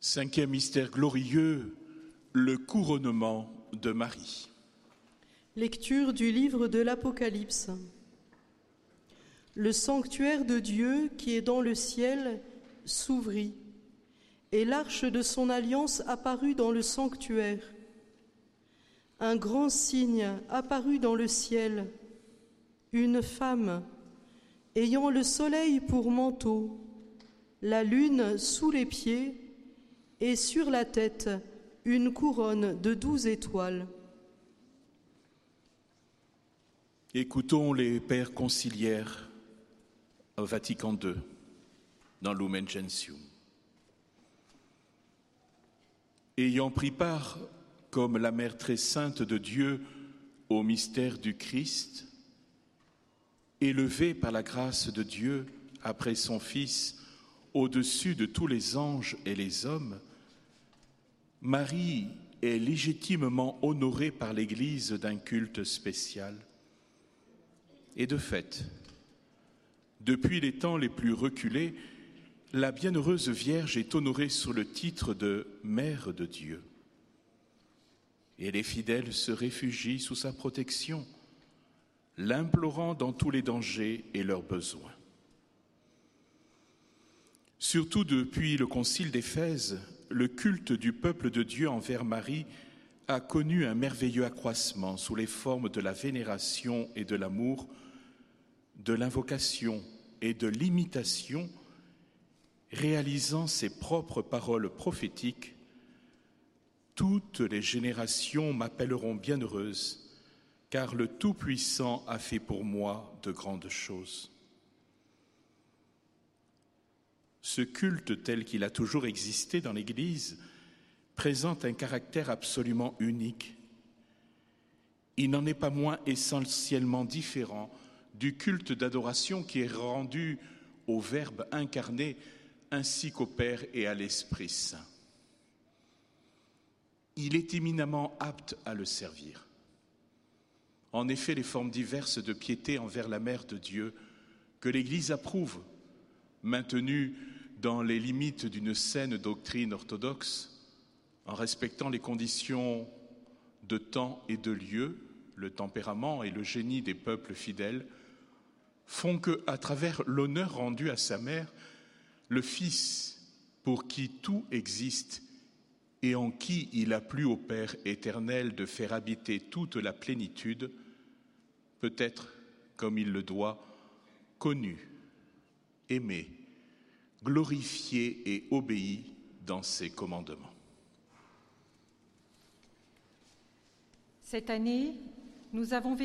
Cinquième mystère glorieux, le couronnement de Marie. Lecture du livre de l'Apocalypse. Le sanctuaire de Dieu qui est dans le ciel s'ouvrit, et l'arche de son alliance apparut dans le sanctuaire. Un grand signe apparut dans le ciel, une femme ayant le soleil pour manteau, la lune sous les pieds, et sur la tête une couronne de 12 étoiles. Écoutons les pères conciliaires au Vatican II, dans Lumen Gentium. Ayant pris part, comme la Mère très sainte de Dieu, au mystère du Christ, élevée par la grâce de Dieu après son Fils, au-dessus de tous les anges et les hommes, Marie est légitimement honorée par l'Église d'un culte spécial. Et de fait, depuis les temps les plus reculés, la bienheureuse Vierge est honorée sous le titre de Mère de Dieu. Et les fidèles se réfugient sous sa protection, l'implorant dans tous les dangers et leurs besoins. Surtout depuis le concile d'Éphèse, le culte du peuple de Dieu envers Marie a connu un merveilleux accroissement sous les formes de la vénération et de l'amour, de l'invocation et de l'imitation, réalisant ses propres paroles prophétiques. Toutes les générations m'appelleront bienheureuse, car le Tout-Puissant a fait pour moi de grandes choses. Ce culte tel qu'il a toujours existé dans l'Église présente un caractère absolument unique. Il n'en est pas moins essentiellement différent du culte d'adoration qui est rendu au Verbe incarné ainsi qu'au Père et à l'Esprit Saint. Il est éminemment apte à le servir. En effet, les formes diverses de piété envers la Mère de Dieu que l'Église approuve, maintenues dans les limites d'une saine doctrine orthodoxe, en respectant les conditions de temps et de lieu, le tempérament et le génie des peuples fidèles, font que, à travers l'honneur rendu à sa mère, le Fils, pour qui tout existe et en qui il a plu au Père éternel de faire habiter toute la plénitude, peut être, comme il le doit, connu, aimé, glorifié et obéi dans ses commandements. Cette année, nous avons